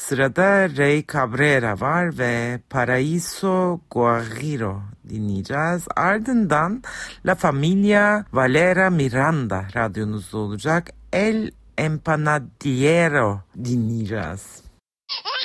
Sırada Rey Cabrera var ve Paraíso Guajiro dinleyeceğiz. Ardından La Familia Valera Miranda radyonuzda olacak. El Empanadillero dinleyeceğiz.